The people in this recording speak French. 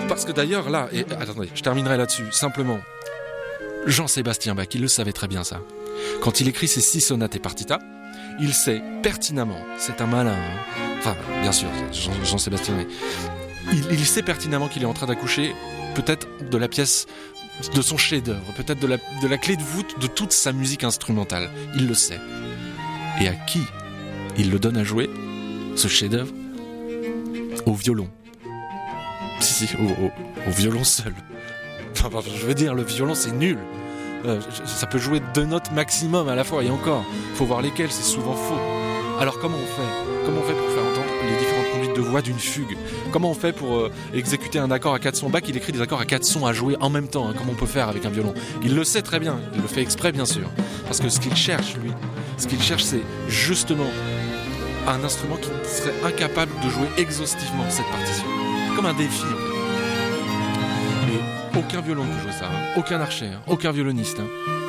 Parce que d'ailleurs, là, et attendez, je terminerai là-dessus, simplement. Jean-Sébastien Bach, il le savait très bien ça. Quand il écrit ses 6 sonates et partitas, il sait pertinemment, c'est un malin, hein. Enfin, bien sûr, Jean-Sébastien, mais il sait pertinemment qu'il est en train d'accoucher peut-être de la pièce, de son chef-d'œuvre, peut-être de la clé de voûte de toute sa musique instrumentale. Il le sait. Et à qui il le donne à jouer, ce chef-d'œuvre? Au violon. Si, au violon seul. Enfin, je veux dire, le violon, c'est nul. Ça peut jouer 2 notes maximum à la fois, et encore, faut voir lesquelles, c'est souvent faux. Alors comment on fait pour faire entendre les différentes conduites de voix d'une fugue? Comment on fait pour exécuter un accord à 4 sons? Bach, il écrit des accords à 4 sons à jouer en même temps, hein, comme on peut faire avec un violon. Il le sait très bien, il le fait exprès bien sûr. Parce que ce qu'il cherche, lui, c'est justement un instrument qui serait incapable de jouer exhaustivement cette partition. Comme un défi, en fait. Et aucun violon ne peut jouer ça, hein. Aucun archer, hein. Aucun violoniste. Hein.